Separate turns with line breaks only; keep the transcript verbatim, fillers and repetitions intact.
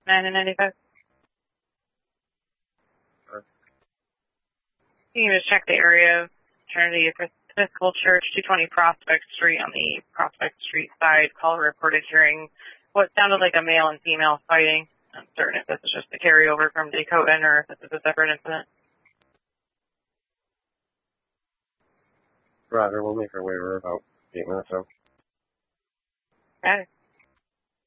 nine and ninety-five.
Sure.
You can just check the area of Trinity Episcopal Church, two twenty Prospect Street on the Prospect Street side. Caller reported hearing what sounded like a male and female fighting. I'm certain if this is just a carryover from Dakotan or if this is a separate incident.
Roger, we'll make our way over about eight minutes out.
Okay.